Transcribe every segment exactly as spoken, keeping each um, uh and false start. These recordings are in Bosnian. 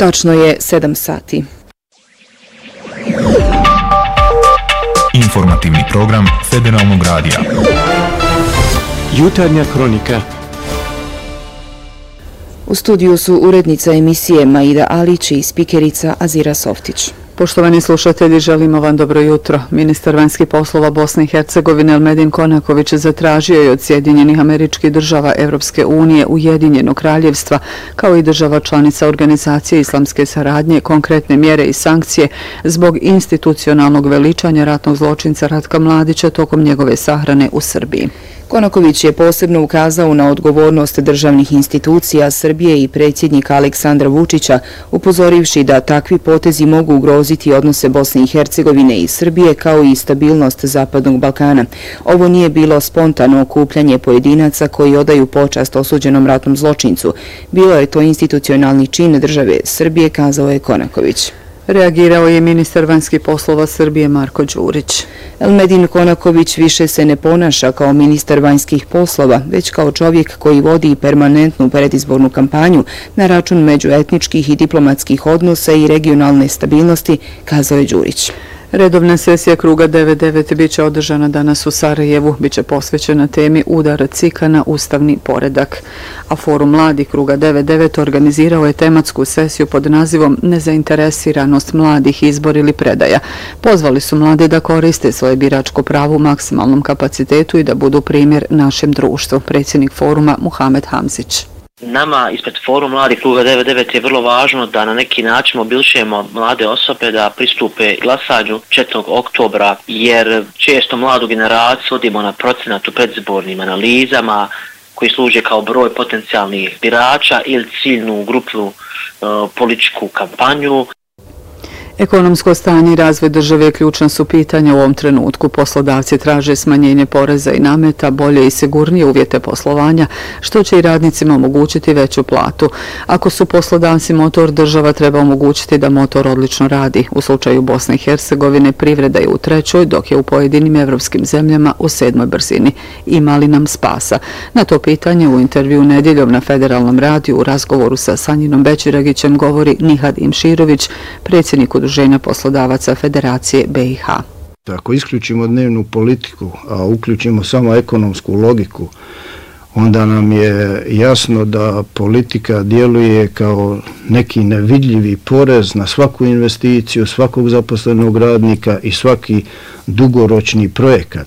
Tačno je sedam sati. Informativni program Federalnog radija. Jutarnja kronika. U studiju su urednica emisije Maida Alić i spikerica Azira Softić. Poštovani slušatelji, želimo vam dobro jutro. Ministar vanjskih poslova Bosne i Hercegovine Elmedin Konaković zatražio je od Sjedinjenih Američkih Država, Evropske unije, Ujedinjenog Kraljevstva, kao i država članica Organizacije islamske saradnje, konkretne mjere i sankcije zbog institucionalnog veličanja ratnog zločinca Ratka Mladića tokom njegove sahrane u Srbiji. Konaković je posebno ukazao na odgovornost državnih institucija Srbije i predsjednika Aleksandra Vučića, upozorivši da takvi potezi mogu ugroziti odnose Bosne i Hercegovine i Srbije kao i stabilnost Zapadnog Balkana. Ovo nije bilo spontano okupljanje pojedinaca koji odaju počast osuđenom ratnom zločincu. Bilo je to institucionalni čin države Srbije, kazao je Konaković. Reagirao je ministar vanjskih poslova Srbije Marko Đurić. Elmedin Konaković više se ne ponaša kao ministar vanjskih poslova, već kao čovjek koji vodi permanentnu predizbornu kampanju na račun međuetničkih i diplomatskih odnosa i regionalne stabilnosti, kazao je Đurić. Redovna sesija kruga devet devet biće održana danas u Sarajevu, biće posvećena temi udar Cika na ustavni poredak. A Forum mladih kruga devet devet organizirao je tematsku sesiju pod nazivom Nezainteresiranost mladih, izbor ili predaja. Pozvali su mlade da koriste svoje biračko pravo u maksimalnom kapacitetu i da budu primjer našem društvu. Predsjednik foruma Muhamed Hamzić. Nama ispred Forum mladih kruga devet devet je vrlo važno da na neki način mobilišemo mlade osobe da pristupe glasanju četvrtog oktobra, jer često mladu generaciju vodimo na procenat u predizbornim analizama koji služe kao broj potencijalnih birača ili ciljnu grupnu uh, političku kampanju. Ekonomsko stanje i razvoj države ključna su pitanja u ovom trenutku. Poslodavci traže smanjenje poreza i nameta, bolje i sigurnije uvjete poslovanja, što će i radnicima omogućiti veću platu. Ako su poslodavci motor, država treba omogućiti da motor odlično radi. U slučaju Bosne i Hercegovine privreda je u trećoj, dok je u pojedinim evropskim zemljama u sedmoj brzini. Ima li nam spasa? Na to pitanje u intervju nedjeljom na Federalnom radiju u razgovoru sa Sanjinom Bećiragićem govori Nihad Imširović, predsjednik Udruženja poslodavaca Federacije B i H. Ako isključimo dnevnu politiku, a uključimo samo ekonomsku logiku, onda nam je jasno da politika djeluje kao neki nevidljivi porez na svaku investiciju, svakog zaposlenog radnika i svaki dugoročni projekat.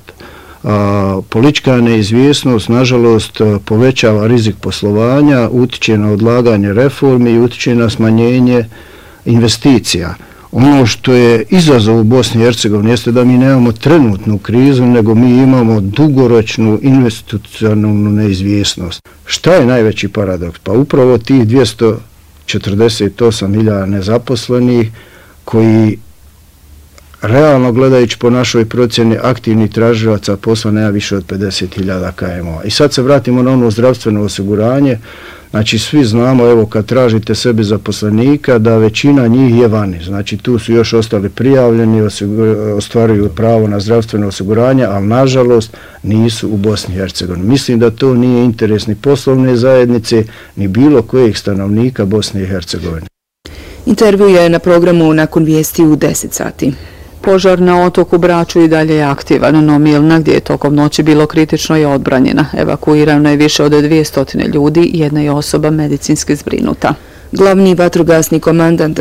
A, politička neizvjesnost, nažalost, povećava rizik poslovanja, utiče na odlaganje reformi i utiče na smanjenje investicija. Ono što je izazov u Bosni i Hercegovini jeste da mi nemamo trenutnu krizu, nego mi imamo dugoročnu institucionalnu neizvjesnost. Šta je najveći paradoks? Pa upravo tih dvjesto četrdeset osam hiljada nezaposlenih koji realno gledajući po našoj procjeni aktivnih tražilaca posla nema više od pedeset hiljada K M O. I sad se vratimo na ono zdravstveno osiguranje. Znači svi znamo, evo kad tražite sebi zaposlenika, da većina njih je vani. Znači tu su još ostali prijavljeni, ostvaruju pravo na zdravstveno osiguranje, ali nažalost nisu u Bosni i Hercegovini. Mislim da to nije interes ni poslovne zajednice, ni bilo kojeg stanovnika Bosne i Hercegovine. Intervju je na programu nakon vijesti u deset sati. Požar na otoku Braču i dalje je aktivan, no Milna, gdje je tokom noći bilo kritično, je odbranjena. Evakuirano je više od dvjesto ljudi, jedna je osoba medicinski zbrinuta. Glavni vatrogasni komandant